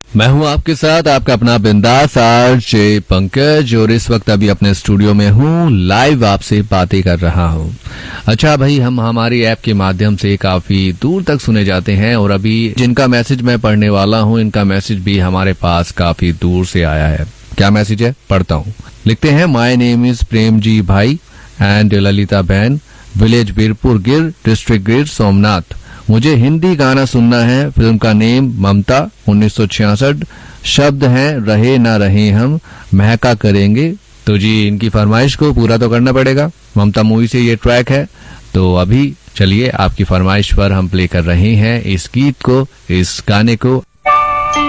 मैं हूं आपके साथ आपका अपना बिंदास आरजे पंकज और इस वक्त अभी अपने स्टूडियो में हूं, लाइव आपसे बातें कर रहा हूं। अच्छा भाई, हम हमारी ऐप के माध्यम से काफी दूर तक सुने जाते हैं और अभी जिनका मैसेज मैं पढ़ने वाला हूं, इनका मैसेज भी हमारे पास काफी दूर से आया है। क्या मैसेज है, पढ़ता हूं। लिखते हैं, my name is Prem ji भाई एंड ललिता बहन, विलेज बीरपुर गिर, डिस्ट्रिक्ट गिर सोमनाथ। मुझे हिंदी गाना सुनना है। फिल्म का नेम ममता 1966। शब्द हैं, रहे ना रहे हम महका करेंगे। तो जी, इनकी फरमाइश को पूरा तो करना पड़ेगा। ममता मूवी से ये ट्रैक है। तो अभी चलिए आपकी फरमाइश पर हम प्ले कर रहे हैं इस गीत को, इस गाने को।